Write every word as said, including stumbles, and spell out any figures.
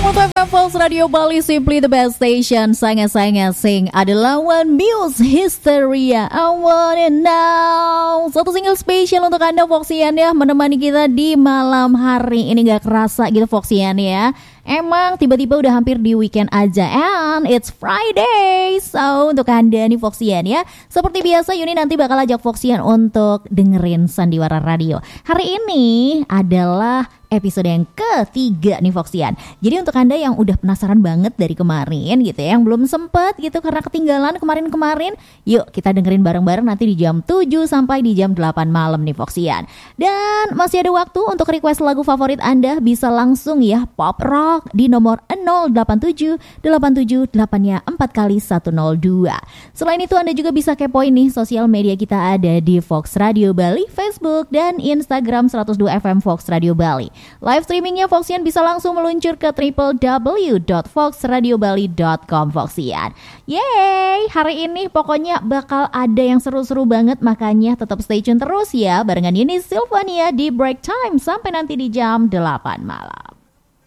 Untuk F M Fox Radio Bali, simply the best station. Sangat-sangat sing adalah One Muse Hysteria, I Want It Now. Satu single spesial untuk Anda Foxian ya, menemani kita di malam hari ini. Gak kerasa gitu Foxian ya. Emang tiba-tiba udah hampir di weekend aja, and it's Friday. So untuk Anda nih Foxian ya, seperti biasa Yuni nanti bakal ajak Foxian untuk dengerin Sandiwara Radio. Hari ini adalah episode yang ketiga nih Foxian. Jadi untuk Anda yang udah penasaran banget dari kemarin gitu ya, yang belum sempet gitu karena ketinggalan kemarin-kemarin, yuk kita dengerin bareng-bareng nanti di jam tujuh sampai di jam delapan malam nih Foxian. Dan masih ada waktu untuk request lagu favorit Anda, bisa langsung ya pop rock di nomor nol delapan tujuh delapan tujuh delapan empat kali satu nol dua. Selain itu Anda juga bisa kepoin nih sosial media kita, ada di Fox Radio Bali, Facebook dan Instagram seratus dua F M Fox Radio Bali. Live streamingnya Foxian bisa langsung meluncur ke w w w dot fox radio bali dot com Foxian. Yeay, hari ini pokoknya bakal ada yang seru-seru banget, makanya tetap stay tune terus ya barengan Yuni Silvania di Break Time sampai nanti di jam delapan malam.